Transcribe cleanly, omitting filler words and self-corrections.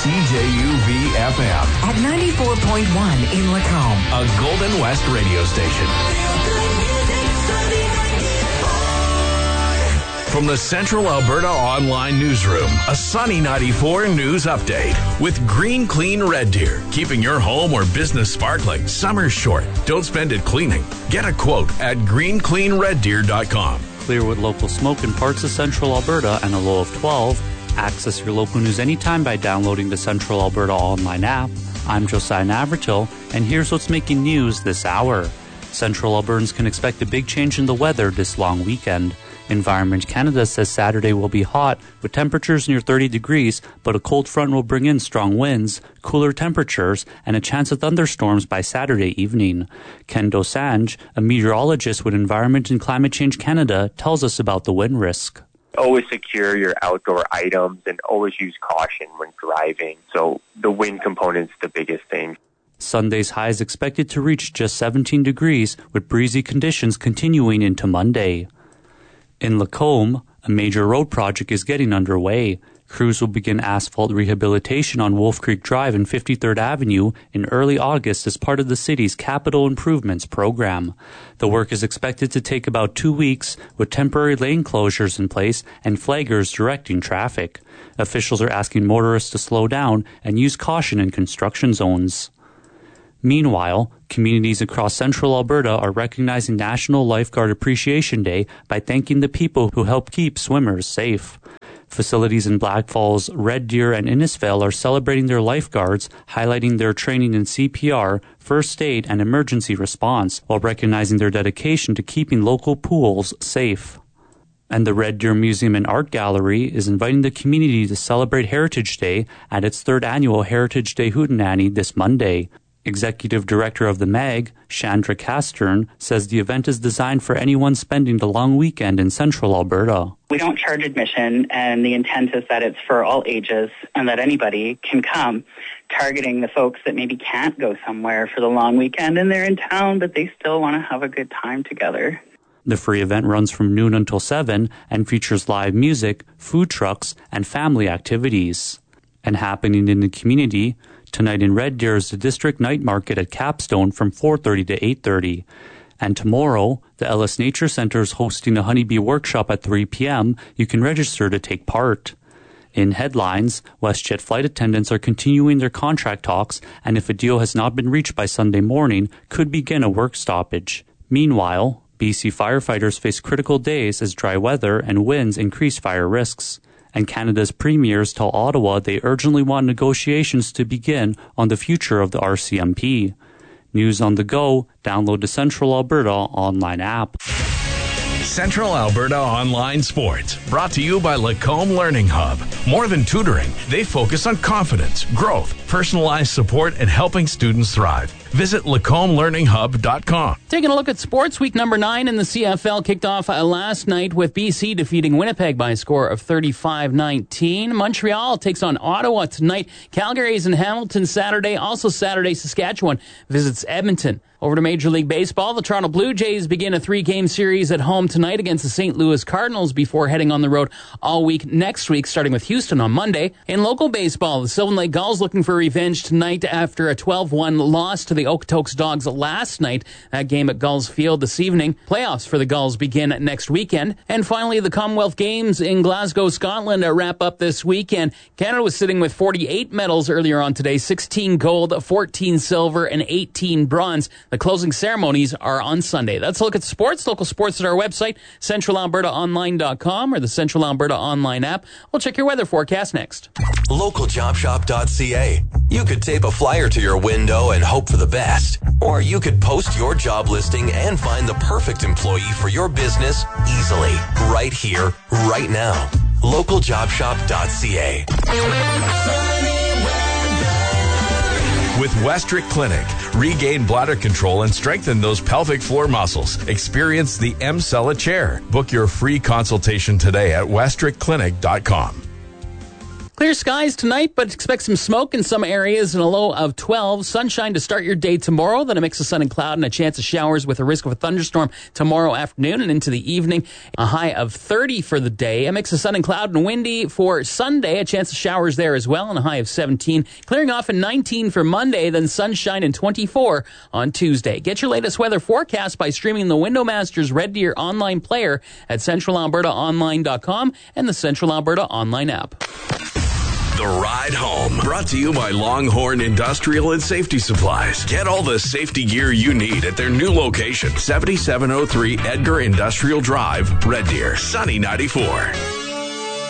CJUV-FM at 94.1 in Lacombe, a Golden West radio station. From the Central Alberta Online Newsroom, a Sunny 94 news update with Green Clean Red Deer. Keeping your home or business sparkling. Summer's short. Don't spend it cleaning. Get a quote at greencleanreddeer.com. Clear with local smoke in parts of Central Alberta and a low of 12. Access your local news anytime by downloading the Central Alberta Online app. I'm Josiah Navratil, and here's what's making news this hour. Central Albertans can expect a big change in the weather this long weekend. Environment Canada says Saturday will be hot, with temperatures near 30 degrees, but a cold front will bring in strong winds, cooler temperatures, and a chance of thunderstorms by Saturday evening. Ken Dosanjh, a meteorologist with Environment and Climate Change Canada, tells us about the wind risk. Always secure your outdoor items and always use caution when driving. So the wind component's the biggest thing. Sunday's high is expected to reach just 17 degrees, with breezy conditions continuing into Monday. In Lacombe, a major road project is getting underway. Crews will begin asphalt rehabilitation on Wolf Creek Drive and 53rd Avenue in early August as part of the city's capital improvements program. The work is expected to take about 2 weeks, with temporary lane closures in place and flaggers directing traffic. Officials are asking motorists to slow down and use caution in construction zones. Meanwhile, communities across Central Alberta are recognizing National Lifeguard Appreciation Day by thanking the people who help keep swimmers safe. Facilities in Black Falls, Red Deer, and Innisfail are celebrating their lifeguards, highlighting their training in CPR, first aid, and emergency response, while recognizing their dedication to keeping local pools safe. And the Red Deer Museum and Art Gallery is inviting the community to celebrate Heritage Day at its third annual Heritage Day Hootenanny this Monday. Executive Director of the MAG, Chandra Castern, says the event is designed for anyone spending the long weekend in Central Alberta. We don't charge admission, and the intent is that it's for all ages and that anybody can come, targeting the folks that maybe can't go somewhere for the long weekend and they're in town, but they still want to have a good time together. The free event runs from noon until 7 and features live music, food trucks, and family activities. And happening in the community, tonight in Red Deer is the District Night Market at Capstone from 4:30 to 8:30. And tomorrow, the Ellis Nature Center is hosting a honeybee workshop at 3 p.m. You can register to take part. In headlines, WestJet flight attendants are continuing their contract talks, and if a deal has not been reached by Sunday morning, could begin a work stoppage. Meanwhile, BC firefighters face critical days as dry weather and winds increase fire risks. And Canada's premiers tell Ottawa they urgently want negotiations to begin on the future of the RCMP. News on the go, download the Central Alberta Online app. Central Alberta Online Sports, brought to you by Lacombe Learning Hub. More than tutoring, they focus on confidence, growth, personalized support, and helping students thrive. Visit LacombelearningHub.com. Taking a look at sports, week number 9 in the CFL kicked off last night with BC defeating Winnipeg by a score of 35-19. Montreal takes on Ottawa tonight. Calgary is in Hamilton Saturday. Also Saturday, Saskatchewan visits Edmonton. Over to Major League Baseball, the Toronto Blue Jays begin a 3-game series at home tonight against the St. Louis Cardinals before heading on the road all week next week, starting with Houston on Monday. In local baseball, the Sylvan Lake Gulls looking for revenge tonight after a 12-1 loss to the Okotoks Dogs last night. That game at Gulls Field this evening. Playoffs for the Gulls begin next weekend. And finally, the Commonwealth Games in Glasgow, Scotland wrap up this weekend. Canada was sitting with 48 medals earlier on today, 16 gold, 14 silver, and 18 bronze. The closing ceremonies are on Sunday. That's a look at sports. Local sports at our website, centralalbertaonline.com or the Central Alberta Online app. We'll check your weather forecast next. LocalJobShop.ca. You could tape a flyer to your window and hope for the best. Or you could post your job listing and find the perfect employee for your business easily. Right here, right now. LocalJobShop.ca. With Westrick Clinic, regain bladder control and strengthen those pelvic floor muscles. Experience the M-Cella chair. Book your free consultation today at westrickclinic.com. Clear skies tonight, but expect some smoke in some areas and a low of 12. Sunshine to start your day tomorrow, then a mix of sun and cloud and a chance of showers with a risk of a thunderstorm tomorrow afternoon and into the evening. A high of 30 for the day. A mix of sun and cloud and windy for Sunday. A chance of showers there as well and a high of 17. Clearing off in 19 for Monday, then sunshine and 24 on Tuesday. Get your latest weather forecast by streaming the Window Masters Red Deer online player at centralalbertaonline.com and the Central Alberta online app. The Ride Home, brought to you by Longhorn Industrial and Safety Supplies. Get all the safety gear you need at their new location, 7703 Edgar Industrial Drive, Red Deer, Sunny 94.